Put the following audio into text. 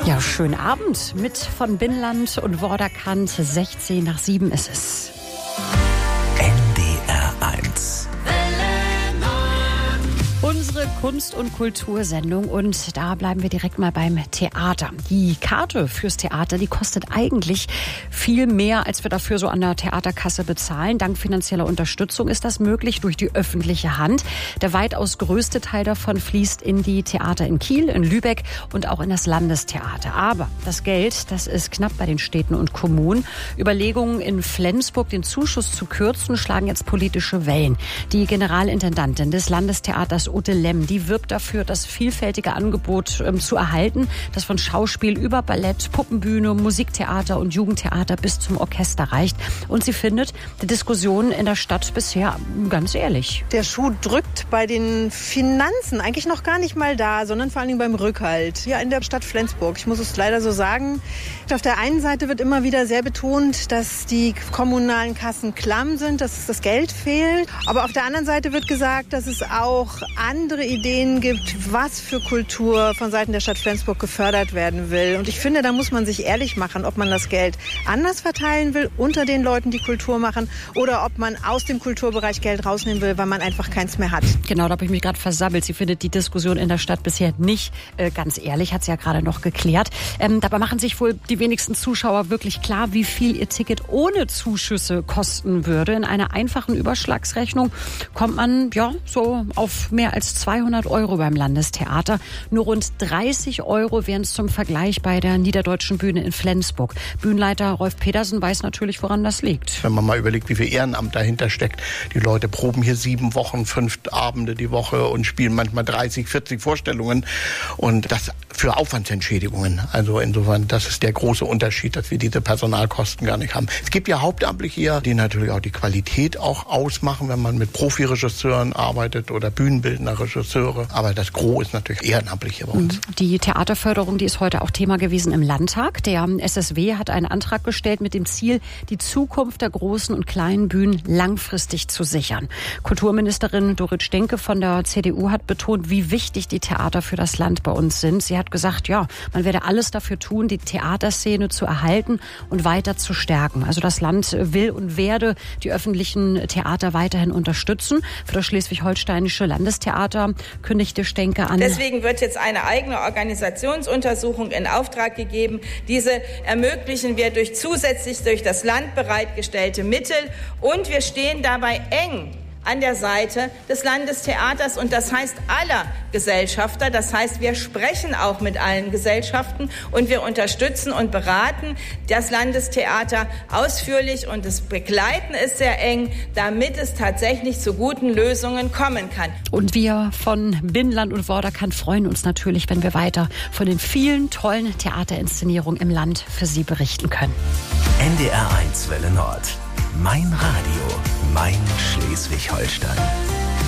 Ja, schönen Abend mit von Binnland und Vorderkant. 6:16 ist es. NDR 1. Unsere Kunst- und Kultursendung, und da bleiben wir direkt mal beim Theater. Die Karte fürs Theater, die kostet eigentlich viel mehr, als wir dafür so an der Theaterkasse bezahlen. Dank finanzieller Unterstützung ist das möglich durch die öffentliche Hand. Der weitaus größte Teil davon fließt in die Theater in Kiel, in Lübeck und auch in das Landestheater. Aber das Geld, das ist knapp bei den Städten und Kommunen. Überlegungen in Flensburg, den Zuschuss zu kürzen, schlagen jetzt politische Wellen. Die Generalintendantin des Landestheaters Ute Lemm, die wirbt dafür, das vielfältige Angebot zu erhalten, das von Schauspiel über Ballett, Puppenbühne, Musiktheater und Jugendtheater bis zum Orchester reicht. Und sie findet die Diskussion in der Stadt bisher ganz ehrlich. Der Schuh drückt bei den Finanzen eigentlich noch gar nicht mal da, sondern vor allem beim Rückhalt. Hier in der Stadt Flensburg. Ich muss es leider so sagen. Auf der einen Seite wird immer wieder sehr betont, dass die kommunalen Kassen klamm sind, dass das Geld fehlt. Aber auf der anderen Seite wird gesagt, dass es auch andere Ideen gibt, was für Kultur von Seiten der Stadt Flensburg gefördert werden will. Und ich finde, da muss man sich ehrlich machen, ob man das Geld anders verteilen will unter den Leuten, die Kultur machen, oder ob man aus dem Kulturbereich Geld rausnehmen will, weil man einfach keins mehr hat. Genau, da habe ich mich gerade versammelt. Sie findet die Diskussion in der Stadt bisher nicht ganz ehrlich, hat sie ja gerade noch geklärt. Dabei machen sich wohl die wenigsten Zuschauer wirklich klar, wie viel ihr Ticket ohne Zuschüsse kosten würde. In einer einfachen Überschlagsrechnung kommt man so auf mehr als 200 € beim Landestheater. Nur rund 30 € wären es zum Vergleich bei der Niederdeutschen Bühne in Flensburg. Bühnenleiter Rolf Petersen weiß natürlich, woran das liegt. Wenn man mal überlegt, wie viel Ehrenamt dahinter steckt. Die Leute proben hier 7 Wochen, 5 Abende die Woche und spielen manchmal 30, 40 Vorstellungen. Und das für Aufwandsentschädigungen. Also insofern, das ist der große Unterschied, dass wir diese Personalkosten gar nicht haben. Es gibt ja Hauptamtliche hier, die natürlich auch die Qualität auch ausmachen, wenn man mit Profiregisseuren arbeitet oder bühnenbildender Regisseure. Aber das Gros ist natürlich ehrenamtlich hier bei uns. Die Theaterförderung, die ist heute auch Thema gewesen im Landtag. Der SSW hat einen Antrag gestellt mit dem Ziel, die Zukunft der großen und kleinen Bühnen langfristig zu sichern. Kulturministerin Dorit Stenke von der CDU hat betont, wie wichtig die Theater für das Land bei uns sind. Sie hat gesagt, man werde alles dafür tun, die Theaterszene zu erhalten und weiter zu stärken. Also das Land will und werde die öffentlichen Theater weiterhin unterstützen. Für das schleswig-holsteinische Landestheater kündigte Stenke an. Deswegen wird jetzt eine eigene Organisationsuntersuchung in Auftrag gegeben. Diese ermöglichen wir zusätzlich durch das Land bereitgestellte Mittel, und wir stehen dabei eng an der Seite des Landestheaters und das heißt aller Gesellschafter. Das heißt, wir sprechen auch mit allen Gesellschaften und wir unterstützen und beraten das Landestheater ausführlich und das Begleiten ist sehr eng, damit es tatsächlich zu guten Lösungen kommen kann. Und wir von Binnland und Vorderkant freuen uns natürlich, wenn wir weiter von den vielen tollen Theaterinszenierungen im Land für Sie berichten können. NDR 1 Welle Nord. Mein Radio, mein Schleswig-Holstein.